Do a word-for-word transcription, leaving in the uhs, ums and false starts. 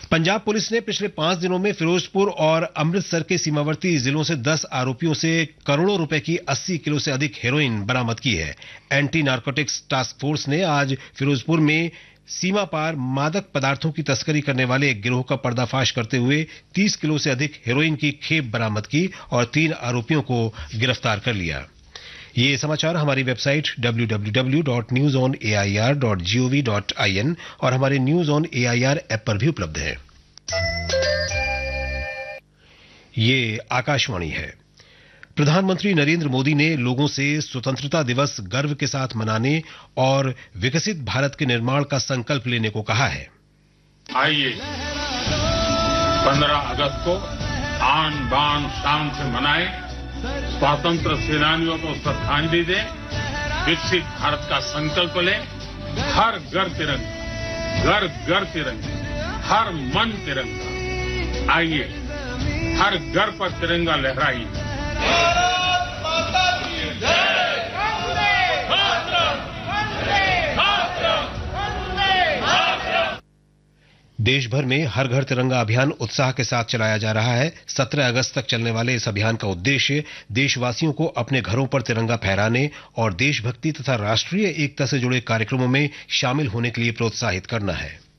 Punjab police ने पिछले पांच दिनों में फिरोजपुर और अमृतसर के सीमावर्ती जिलों से दस आरोपियों से करोड़ों रुपए की अस्सी किलो से अधिक हेरोइन बरामद की है। एंटी नारकोटिक्स टास्क फोर्स ने आज फिरोजपुर में सीमा पार मादक पदार्थों की तस्करी करने वाले एक गिरोह का पर्दाफाश करते हुए तीस किलो से अधिक हेरोइन की खेप बरामद की और तीन आरोपियों को गिरफ्तार कर लिया। ये समाचार हमारी website W W W dot news on A I R dot G O V dot I N और हमारे news on A I R app पर भी उपलब्ध है। ये आकाशवाणी है। प्रधानमंत्री नरेंद्र मोदी ने लोगों से स्वतंत्रता दिवस गर्व के साथ मनाने और विकसित भारत के निर्माण का संकल्प लेने को कहा है। आइए पंद्रह अगस्त को आन बान शान से मनाएं, स्वतंत्र सेनानियों को श्रद्धांजलि दें, विकसित भारत का संकल्प लें। हर घर तिरंगा, घर घर तिरंगा, हर मन तिरंगा। आइए हर घर पर तिरंगा लहराइए। देश भर में हर घर तिरंगा अभियान उत्साह के साथ चलाया जा रहा है। सत्रह अगस्त तक चलने वाले इस अभियान का उद्देश्य देशवासियों को अपने घरों पर तिरंगा फहराने और देशभक्ति तथा राष्ट्रीय एकता से जुड़े कार्यक्रमों में शामिल होने के लिए प्रोत्साहित करना है।